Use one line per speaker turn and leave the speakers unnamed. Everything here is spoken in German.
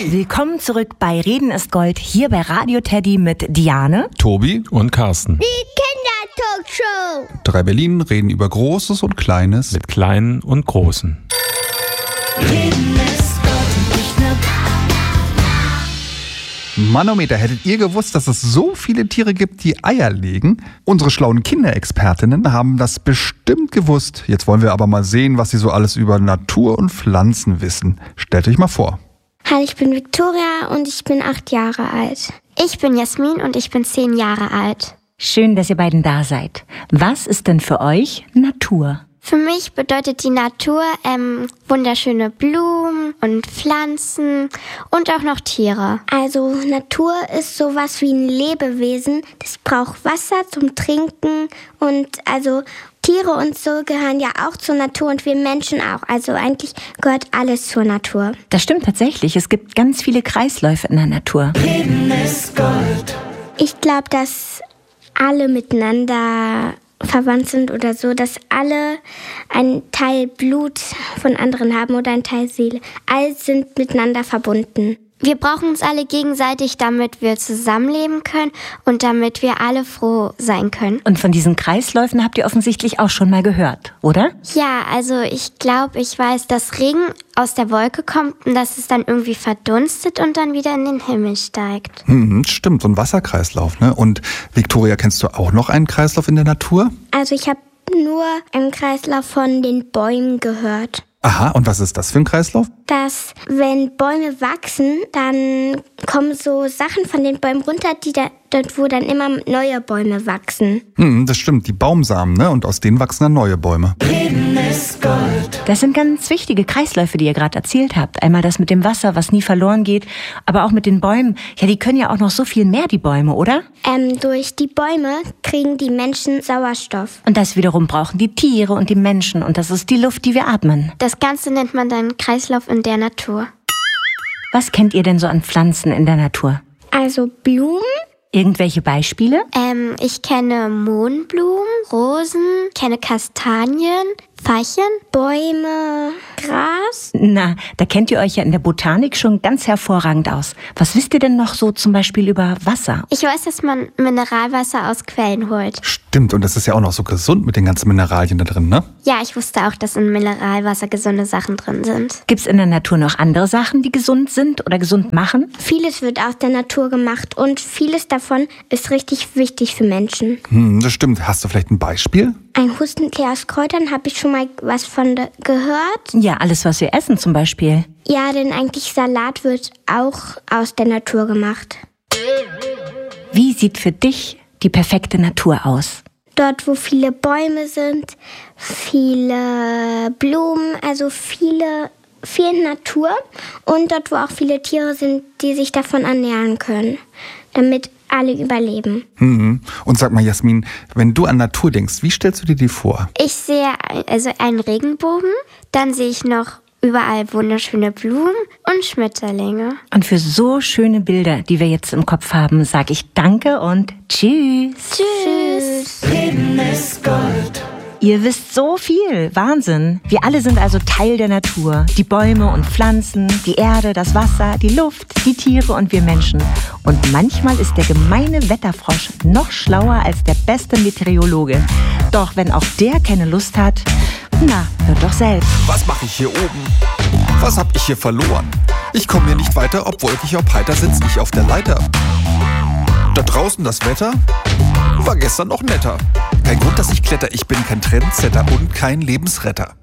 Willkommen zurück bei Reden ist Gold, hier bei Radio Teddy mit Diane,
Tobi und Carsten.
Die Kindertalkshow.
3 Berlin reden über Großes und Kleines.
Mit Kleinen und Großen.
Reden ist Gold, nicht nur
Manometer, hättet ihr gewusst, dass es so viele Tiere gibt, die Eier legen? Unsere schlauen Kinderexpertinnen haben das bestimmt gewusst. Jetzt wollen wir aber mal sehen, was sie so alles über Natur und Pflanzen wissen. Stellt euch mal vor.
Hallo, ich bin Victoria und ich bin 8 Jahre alt. Ich bin Jasmin und ich bin 10 Jahre alt.
Schön, dass ihr beiden da seid. Was ist denn für euch Natur?
Für mich bedeutet die Natur wunderschöne Blumen und Pflanzen und auch noch Tiere. Also Natur ist sowas wie ein Lebewesen. Das braucht Wasser zum Trinken und also Tiere und so gehören ja auch zur Natur und wir Menschen auch. Also eigentlich gehört alles zur Natur.
Das stimmt tatsächlich. Es gibt ganz viele Kreisläufe in der Natur. Reden ist Gold.
Ich glaube, dass alle miteinander verwandt sind oder so, dass alle einen Teil Blut von anderen haben oder einen Teil Seele. Alle sind miteinander verbunden. Wir brauchen uns alle gegenseitig, damit wir zusammenleben können und damit wir alle froh sein können.
Und von diesen Kreisläufen habt ihr offensichtlich auch schon mal gehört, oder?
Ja, also ich glaube, ich weiß, dass Regen aus der Wolke kommt und dass es dann irgendwie verdunstet und dann wieder in den Himmel steigt.
Stimmt, so ein Wasserkreislauf, ne? Und Victoria, kennst du auch noch einen Kreislauf in der Natur?
Also ich habe nur einen Kreislauf von den Bäumen gehört.
Aha, und was ist das für ein Kreislauf?
Dass wenn Bäume wachsen, dann kommen so Sachen von den Bäumen runter, dort wo dann immer neue Bäume wachsen.
Das stimmt, die Baumsamen, ne? Und aus denen wachsen dann neue Bäume.
Reden ist Gold. Das sind ganz wichtige Kreisläufe, die ihr gerade erzählt habt. Einmal das mit dem Wasser, was nie verloren geht, aber auch mit den Bäumen. Ja, die können ja auch noch so viel mehr, die Bäume, oder?
Durch die Bäume kriegen die Menschen Sauerstoff.
Und das wiederum brauchen die Tiere und die Menschen. Und das ist die Luft, die wir atmen.
Das Ganze nennt man dann Kreislauf in der Natur.
Was kennt ihr denn so an Pflanzen in der Natur?
Also Blumen.
Irgendwelche Beispiele?
Ich kenne Mohnblumen, Rosen, kenne Kastanien, Veilchen, Bäume, Gras.
Na, da kennt ihr euch ja in der Botanik schon ganz hervorragend aus. Was wisst ihr denn noch so zum Beispiel über Wasser?
Ich weiß, dass man Mineralwasser aus Quellen holt.
Stimmt, und das ist ja auch noch so gesund mit den ganzen Mineralien da drin, ne?
Ja, ich wusste auch, dass in Mineralwasser gesunde Sachen drin sind.
Gibt's in der Natur noch andere Sachen, die gesund sind oder gesund machen?
Vieles wird aus der Natur gemacht und vieles davon ist richtig wichtig für Menschen.
Das stimmt. Hast du vielleicht ein Beispiel?
Ein Hustentee aus Kräutern, habe ich schon mal was von gehört.
Ja, alles, was wir essen zum Beispiel.
Ja, denn eigentlich Salat wird auch aus der Natur gemacht.
Wie sieht für dich die perfekte Natur aus?
Dort, wo viele Bäume sind, viele Blumen, also viel Natur. Und dort, wo auch viele Tiere sind, die sich davon ernähren können, damit alle überleben.
Und sag mal, Jasmin, wenn du an Natur denkst, wie stellst du dir die vor?
Ich sehe also einen Regenbogen, dann sehe ich noch überall wunderschöne Blumen und Schmetterlinge.
Und für so schöne Bilder, die wir jetzt im Kopf haben, sage ich Danke und Tschüss.
Tschüss.
Reden ist Gold. Ihr wisst so viel. Wahnsinn. Wir alle sind also Teil der Natur. Die Bäume und Pflanzen, die Erde, das Wasser, die Luft, die Tiere und wir Menschen. Und manchmal ist der gemeine Wetterfrosch noch schlauer als der beste Meteorologe. Doch wenn auch der keine Lust hat, na, hört doch selbst.
Was mache ich hier oben? Was hab ich hier verloren? Ich komme hier nicht weiter, ob wolkig, ob heiter, sitz ich auf der Leiter. Da draußen das Wetter war gestern noch netter. Kein Grund, dass ich kletter, ich bin kein Trendsetter und kein Lebensretter.